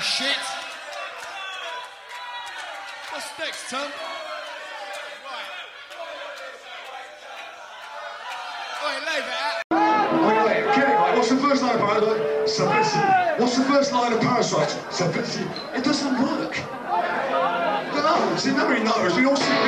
shit. What's next, Tom? Right. Oi, leave it out. Wait, get it right. What's the first line of Parasite? Simplicity. What's the first line of Parasite? Simplicity. It doesn't work. No, see, nobody knows. We all see